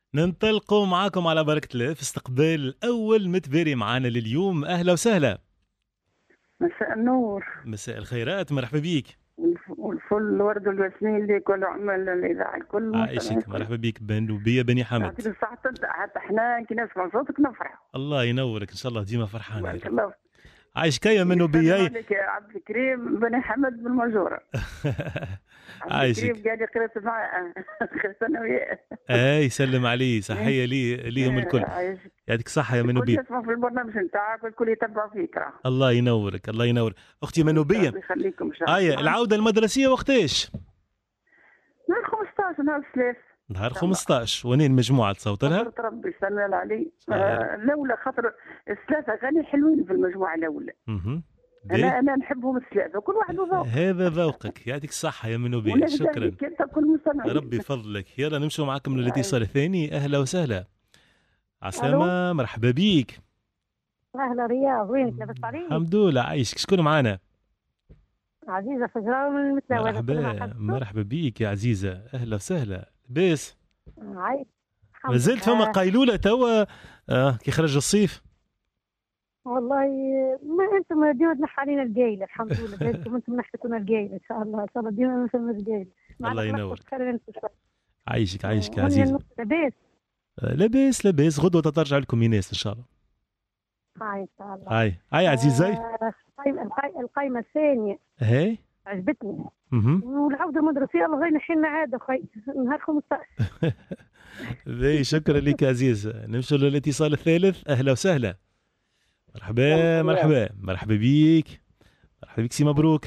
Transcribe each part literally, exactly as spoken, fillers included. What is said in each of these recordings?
ننطلقوا معاكم على بركة الله في استقبال أول متباري معانا لليوم. أهلا وسهلا. مساء النور. مساء الخيرات، مرحبا بيك. والفل الورد والياسمين ليك والعمل الإذاعة الكل. عايشك، مرحبا بيك بن وبيا بني حمد. يعطيك الصحة. حتى احنا كي نسمع صوتك نفرح. الله ينورك، إن شاء الله ديما فرحان. بارك الله. عايشك يا منو بياي. عليك يا عبد الكريم بني حمد بالمجورة. عايشك. عبد الكريم قاعد قريت معاه آخر ثانوية. اي سلم عليه، صحية لي ليهم الكل. يعطيك صحة يا منو بيا. الكل يسمع في البرنامج نتاعك والكل يتبع فيك. راه الله ينورك، الله ينور اختي منو بيا. الله يخليكم ان شاء الله. هيا العودة المدرسية وقتاش؟ نهار خمسطاش نهار الثلاث. نهار خمسطاش. ونين المجموعة تصوت لها؟ ربي يسلم علي. آه الاولى خاطر الثلاثة غني حلوين في المجموعة الاولى. اها انا انا نحبهم الثلاثة كل واحد وذوق. هذا ذوقك، يعطيك الصحة يا منو بيا. شكرا انت كل مستمع. ربي يفضلك. يلا نمشوا معكم للاتصال الثاني. اهلا وسهلا. عسلامة، مرحبا بيك. اهلا رياض، وينك لاباس عليك؟ الحمد لله. عايشك. شكون معانا؟ عزيزة فجراوي من المتناول. مرحبا مرحبا بيك يا عزيزة، اهلا وسهلا. لاباس؟ عايش. ما زلت فما قيلولة توا آه كي خرج الصيف؟ والله ما انتم ديما تنحى علينا القايله. الحمد لله انتم انتم نحكتونا القايله ان شاء الله. ان شاء الله ديما نسمى القايله. الله ينور. عايشك عايشك يا عزيزة. لاباس لاباس لاباس. غدوة ترجع لكم ايناس ان شاء الله. هاي ان شاء الله. هاي هاي عزيزي. القائمة الثانية هاي عجبتني. اها والعودة المدرسية الله غير نحينا عادة خي نهار خمسطاش. باهي شكرا لك عزيز. نمشوا للاتصال الثالث. اهلا وسهلا. مرحبا مرحبا مرحبا بيك. مرحبا بيك سي مبروك.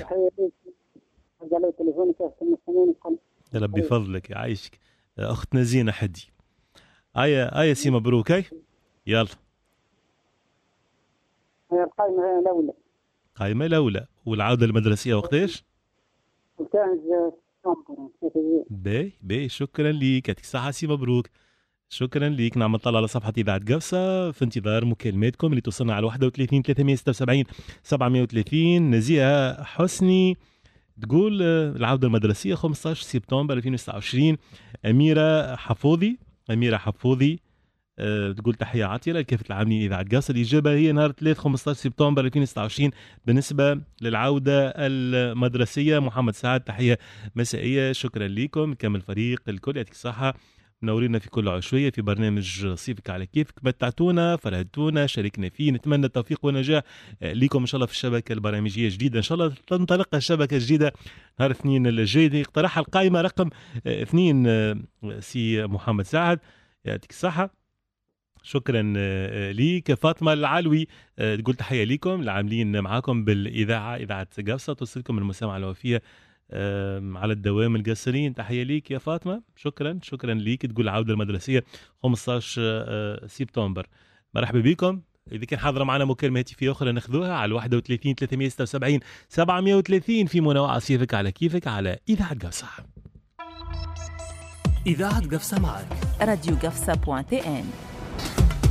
يا ربي فضلك يعيشك. اختنا زينة حدي. ايا ايا سي مبروك. هاي يلا. هي القائمة الأولى. قائمة الأولى. والعودة المدرسية وقتاش؟ باهي باهي شكرا ليك. يعطيك الصحة سي مبروك. شكرا ليك. نعم نطلع على صفحة إذاعة قفصة في انتظار مكالماتكم اللي توصلنا على واحد وثلاثين ثلاثمية وستة وسبعين سبعمية وثلاثين. نزيهة حسني تقول العودة المدرسية خمسطاش سبتمبر ألفين وتسعة وعشرين. أميرة حفوظي أميرة حفوظي أه تقول تحية عطيرة لكافة العاملين إذاعة قفصة. الإجابة هي نهار ثلاثة خمسطاش سبتمبر ألفين وتسعة وعشرين بالنسبة للعودة المدرسية. محمد سعد تحية مسائية. شكرا لكم كامل الفريق الكل. يعطيك الصحة. منورينا في كل عشوية في برنامج صيفك على كيفك. متعتونا فرهدتونا شاركنا فيه. نتمنى التوفيق والنجاح لكم إن شاء الله في الشبكة البرامجية الجديدة. إن شاء الله تنطلق الشبكة الجديدة نهار اثنين الجاي. اقترح القائمة رقم اثنين سي محمد سعد. يعطيك الصحة. شكرا ليك. فاطمة العلوي تقول تحية لكم العاملين معاكم بالإذاعة إذاعة قفصة. توصلكم المسامعة الوفية على الدوام القصرين. تحية ليك يا فاطمة. شكرا شكرا ليك. تقول العودة المدرسية خمسطاش سبتمبر. مرحبا بكم. إذا كان حاضرة معنا مكالمة هاتفية أخرى ناخذوها على واحد وثلاثين ثلاثمية وستة وسبعين سبعمية وثلاثين في منوعة صيفك على كيفك على إذاعة قفصة. إذاعة قفصة معك راديو قفصة بوان تي إن.